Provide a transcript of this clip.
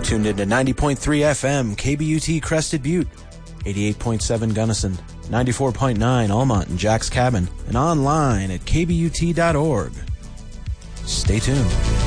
Tuned into 90.3 FM, KBUT Crested Butte, 88.7 Gunnison, 94.9 Almont and Jack's Cabin, and online at kbut.org. Stay tuned.